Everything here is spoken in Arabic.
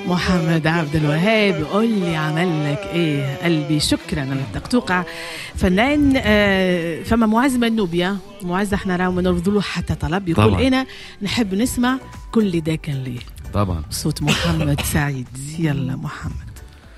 محمد عبد الوهاب قول لي عمل لك ايه قلبي. شكرا للتقطوقة فنان. فما معز منوبيا معز احنا راو ما نرفض حتى طلب يقول انا نحب نسمع كل ده كان ليه طبعا صوت محمد سعيد. يلا محمد.